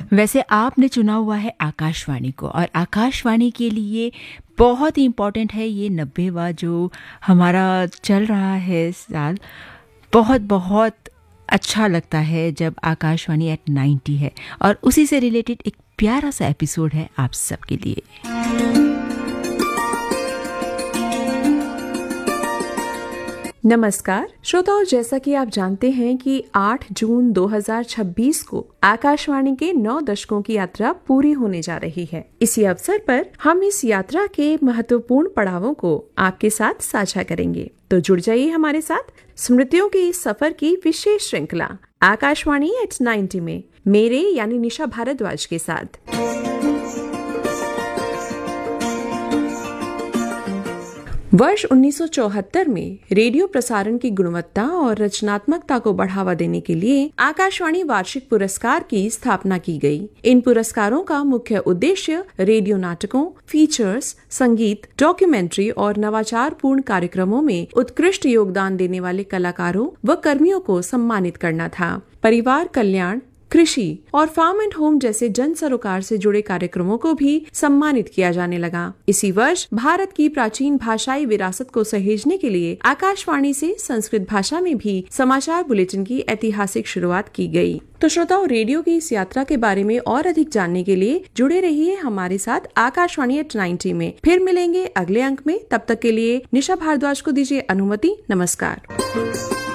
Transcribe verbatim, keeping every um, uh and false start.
वैसे आपने चुना हुआ है आकाशवाणी को, और आकाशवाणी के लिए बहुत ही इम्पोर्टेंट है ये नब्बेवा जो हमारा चल रहा है साल। बहुत बहुत अच्छा लगता है जब आकाशवाणी एट नाइन्टी है, और उसी से रिलेटेड एक प्यारा सा एपिसोड है आप सबके लिए। नमस्कार श्रोताओ, जैसा कि आप जानते हैं कि आठ जून दो हज़ार छब्बीस को आकाशवाणी के नौ दशकों की यात्रा पूरी होने जा रही है। इसी अवसर पर हम इस यात्रा के महत्वपूर्ण पड़ावों को आपके साथ साझा करेंगे। तो जुड़ जाइए हमारे साथ स्मृतियों के इस सफर की विशेष श्रृंखला आकाशवाणी एट नाइन्टी में मेरे यानी निशा भारद्वाज के साथ। वर्ष उन्नीस सौ चौहत्तर में रेडियो प्रसारण की गुणवत्ता और रचनात्मकता को बढ़ावा देने के लिए आकाशवाणी वार्षिक पुरस्कार की स्थापना की गई। इन पुरस्कारों का मुख्य उद्देश्य रेडियो नाटकों, फीचर्स, संगीत, डॉक्यूमेंट्री और नवाचारपूर्ण कार्यक्रमों में उत्कृष्ट योगदान देने वाले कलाकारों व कर्मियों को सम्मानित करना था। परिवार कल्याण, कृषि और फार्म एंड होम जैसे जन सरोकार से जुड़े कार्यक्रमों को भी सम्मानित किया जाने लगा। इसी वर्ष भारत की प्राचीन भाषाई विरासत को सहेजने के लिए आकाशवाणी से संस्कृत भाषा में भी समाचार बुलेटिन की ऐतिहासिक शुरुआत की गई। तो श्रोताओं, रेडियो की इस यात्रा के बारे में और अधिक जानने के लिए जुड़े रहिए हमारे साथ आकाशवाणी एट नाइन्टी में। फिर मिलेंगे अगले अंक में। तब तक के लिए निशा भारद्वाज को दीजिए अनुमति। नमस्कार।